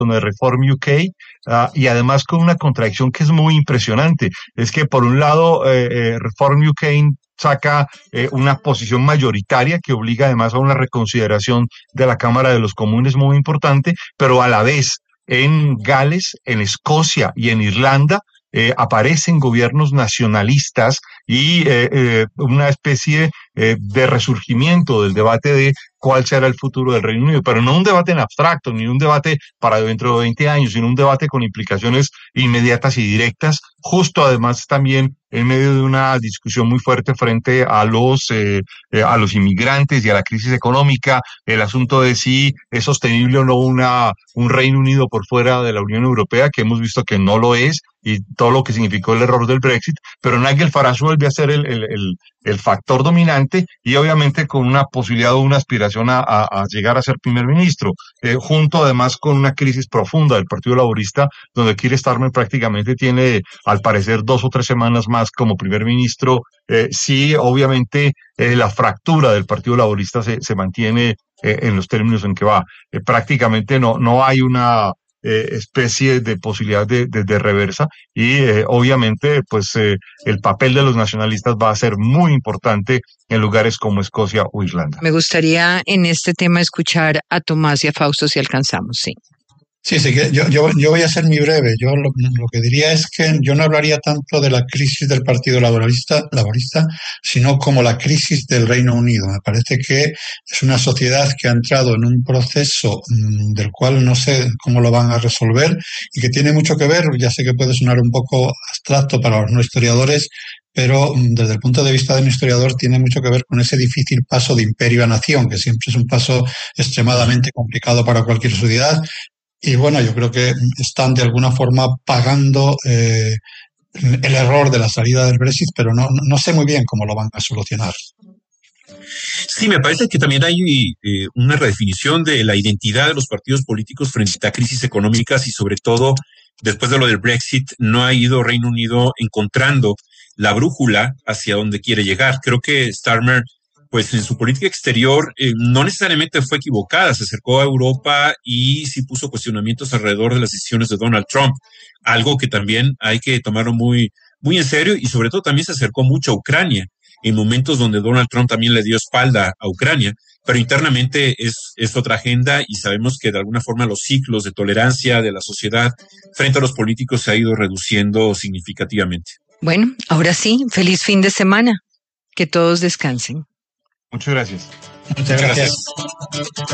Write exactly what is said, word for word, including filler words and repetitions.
con el Reform U K, uh, y además con una contradicción que es muy impresionante. Es que por un lado, eh, eh, Reform U K saca eh, una posición mayoritaria que obliga además a una reconsideración de la Cámara de los Comunes muy importante, pero a la vez en Gales, en Escocia y en Irlanda eh, aparecen gobiernos nacionalistas y eh, eh, una especie eh, de resurgimiento del debate de cuál será el futuro del Reino Unido, pero no un debate en abstracto, ni un debate para dentro de veinte años, sino un debate con implicaciones inmediatas y directas, justo además también en medio de una discusión muy fuerte frente a los eh, eh, a los inmigrantes y a la crisis económica, el asunto de si es sostenible o no una un Reino Unido por fuera de la Unión Europea, que hemos visto que no lo es, y todo lo que significó el error del Brexit, pero Nigel Farage vuelve a ser el, el, el, el factor dominante y obviamente con una posibilidad o una aspiración a, a, a llegar a ser primer ministro, eh, junto además con una crisis profunda del Partido Laborista, donde Keir Starmer prácticamente tiene, al parecer, dos o tres semanas más como primer ministro. Eh, sí, obviamente eh, la fractura del Partido Laborista se, se mantiene eh, en los términos en que va. Eh, prácticamente no, no hay una eh, especie de posibilidad de, de, de reversa y eh, obviamente pues eh, el papel de los nacionalistas va a ser muy importante en lugares como Escocia o Irlanda. Me gustaría en este tema escuchar a Tomás y a Fausto si alcanzamos, sí. Sí, sí, que yo, yo, yo voy a ser muy breve. Yo lo, lo que diría es que yo no hablaría tanto de la crisis del Partido Laborista, laborista, sino como la crisis del Reino Unido. Me parece que es una sociedad que ha entrado en un proceso mmm, del cual no sé cómo lo van a resolver y que tiene mucho que ver, ya sé que puede sonar un poco abstracto para los no historiadores, pero desde el punto de vista de un historiador tiene mucho que ver con ese difícil paso de imperio a nación, que siempre es un paso extremadamente complicado para cualquier sociedad. Y bueno, yo creo que están de alguna forma pagando eh, el error de la salida del Brexit, pero no, no sé muy bien cómo lo van a solucionar. Sí, me parece que también hay eh, una redefinición de la identidad de los partidos políticos frente a crisis económicas y sobre todo después de lo del Brexit no ha ido Reino Unido encontrando la brújula hacia donde quiere llegar. Creo que Starmer pues en su política exterior eh, no necesariamente fue equivocada, se acercó a Europa y sí puso cuestionamientos alrededor de las decisiones de Donald Trump, algo que también hay que tomarlo muy, muy en serio y sobre todo también se acercó mucho a Ucrania, en momentos donde Donald Trump también le dio espalda a Ucrania, pero internamente es, es otra agenda y sabemos que de alguna forma los ciclos de tolerancia de la sociedad frente a los políticos se ha ido reduciendo significativamente. Bueno, ahora sí, feliz fin de semana, que todos descansen. Muchas gracias. Muchas gracias.